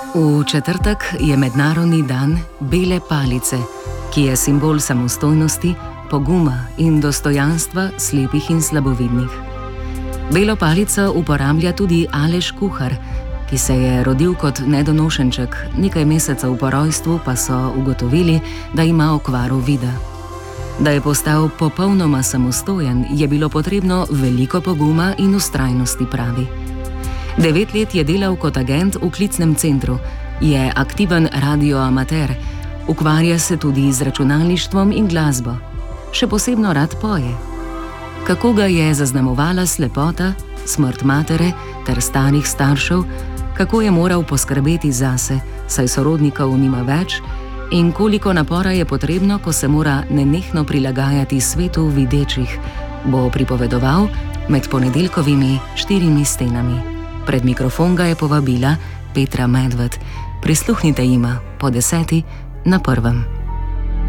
V četrtek je mednarodni dan bele palice, ki je simbol samostojnosti, poguma in dostojanstva slepih in slabovidnih. Belo palico uporablja tudi Aleš Kuhar, ki se je rodil kot nedonošenček, nekaj mesecev po rojstvu pa so ugotovili, da ima okvaro vida. Da je postal popolnoma samostojen, je bilo potrebno veliko poguma in vztrajnosti, pravi. 9 let je delal kot agent v klicnem centru, je aktiven radioamater, ukvarja se tudi z računalništvom in glasbo. Še posebno rad poje. Kako ga je zaznamovala slepota, smrt matere ter starih staršev, kako je moral poskrbeti zase, saj sorodnikov nima več, in koliko napora je potrebno, ko se mora nenehno prilagajati svetu videčih, bo pripovedoval med ponedeljkovimi 4 stenami. Pred mikrofon ga je povabila Petra Medved. Prisluhnite jima po 10. na Prvem.